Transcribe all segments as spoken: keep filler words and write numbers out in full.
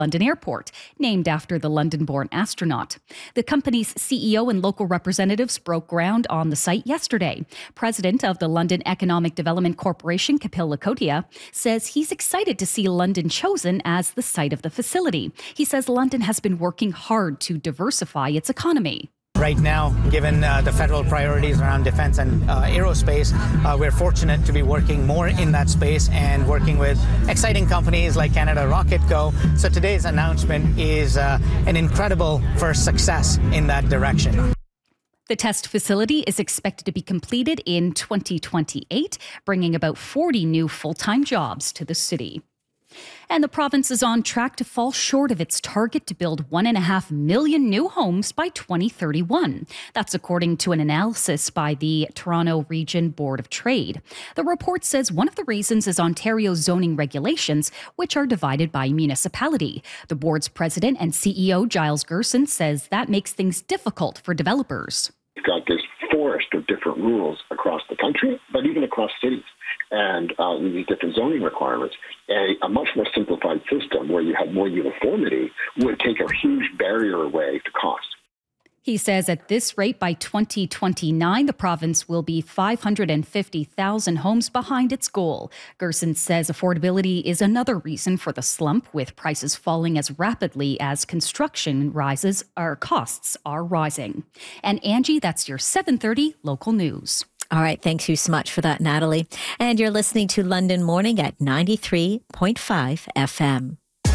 London Airport, named after the London-born astronaut. The company's C E O and local representatives broke ground on the site yesterday. President of the London Economic Development Corporation, Kapil Lakhotia, says he's excited to see London chosen as the site of the facility. He says London has been working hard to diversify its economy. Right now, given uh, the federal priorities around defense and uh, aerospace, uh, we're fortunate to be working more in that space and working with exciting companies like Canada Rocket Co. So today's announcement is uh, an incredible first success in that direction. The test facility is expected to be completed in twenty twenty-eight, bringing about forty new full-time jobs to the city. And the province is on track to fall short of its target to build one and a half million new homes by twenty thirty-one. That's according to an analysis by the Toronto Region Board of Trade. The report says one of the reasons is Ontario's zoning regulations, which are divided by municipality. The board's president and C E O, Giles Gerson, says that makes things difficult for developers. We've got this forest of different rules across the country, but even across cities. And uh, these different zoning requirements, a, a much more simplified system where you had more uniformity would take a huge barrier away to cost. He says at this rate, by twenty twenty-nine, the province will be five hundred fifty thousand homes behind its goal. Gerson says affordability is another reason for the slump, with prices falling as rapidly as construction rises, or costs are rising. And Angie, that's your seven thirty local news. All right, thanks you so much for that, Natalie. And you're listening to London Morning at ninety-three point five F M.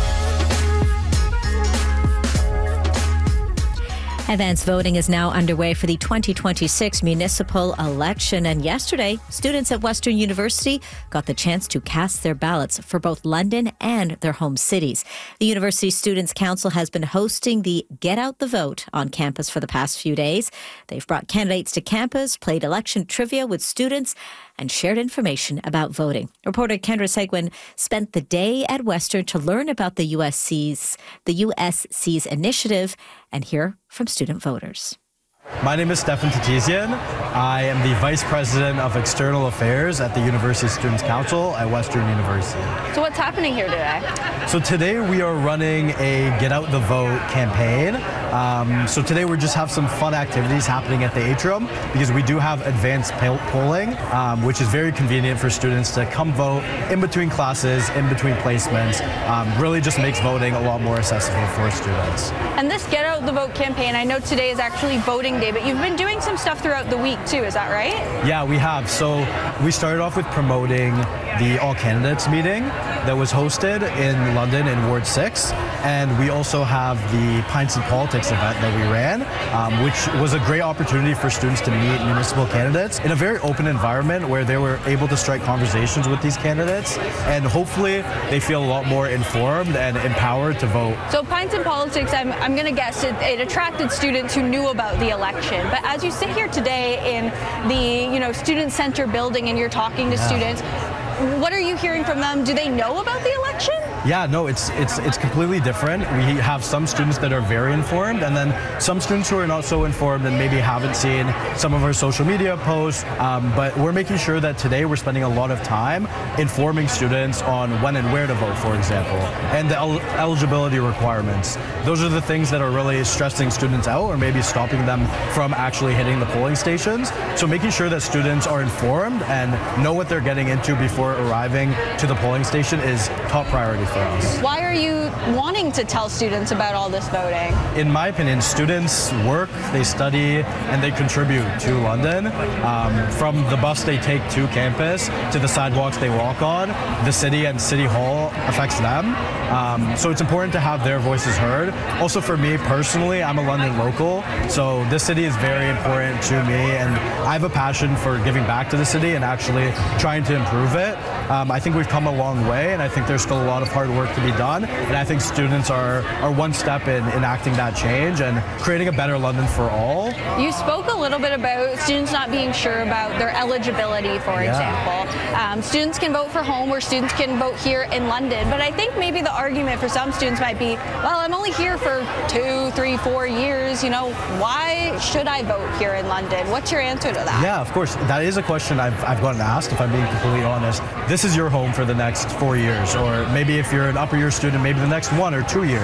Advance voting is now underway for the twenty twenty-six municipal election. And yesterday, students at Western University got the chance to cast their ballots for both London and their home cities. The University Students' Council has been hosting the Get Out the Vote on campus for the past few days. They've brought candidates to campus, played election trivia with students, and shared information about voting. Reporter Kendra Seguin spent the day at Western to learn about the U S C's, the U S C's initiative and hear from student voters. My name is Stefan Tatizian. I am the Vice President of External Affairs at the University Students' Council at Western University. So what's happening here today? So today we are running a Get Out the Vote campaign. Um, so today we just have some fun activities happening at the atrium because we do have advanced polling, um, which is very convenient for students to come vote in between classes, in between placements. Um, really just makes voting a lot more accessible for students. And this Get Out the Vote campaign, I know today is actually voting day, but you've been doing some stuff throughout the week too, is that right? Yeah, we have. So we started off with promoting the All Candidates meeting that was hosted in London in Ward six. And we also have the Pints and Politics event that we ran, um, which was a great opportunity for students to meet municipal candidates in a very open environment where they were able to strike conversations with these candidates. And hopefully they feel a lot more informed and empowered to vote. So Pints and Politics, I'm, I'm going to guess it, it attracted students who knew about the election. But as you sit here today in the you know student center building and you're talking to yeah. students, what are you hearing from them? Do they know about the election? Yeah, no, it's it's it's completely different. We have some students that are very informed, and then some students who are not so informed and maybe haven't seen some of our social media posts. Um, but we're making sure that today we're spending a lot of time informing students on when and where to vote, for example, and the el- eligibility requirements. Those are the things that are really stressing students out or maybe stopping them from actually hitting the polling stations. So making sure that students are informed and know what they're getting into before arriving to the polling station is top priority for us. Why are you wanting to tell students about all this voting? In my opinion, students work, they study, and they contribute to London. Um, from the bus they take to campus to the sidewalks they walk on, the city and City Hall affects them. Um, so it's important to have their voices heard. Also for me personally, I'm a London local, so this city is very important to me, and I have a passion for giving back to the city and actually trying to improve it. Um, I think we've come a long way, and I think there's still a lot of hard work to be done, and I think students are, are one step in enacting that change and creating a better London for all. You spoke a little bit about students not being sure about their eligibility, for yeah. example. Um, students can vote for home or students can vote here in London, but I think maybe the argument for some students might be, well, I'm only here for two, three, four years, you know, why should I vote here in London? What's your answer to that? Yeah, of course. That is a question I've, I've gotten asked, if I'm being completely honest. This is your home for the next four years, or maybe if you're an upper year student, maybe the next one or two years.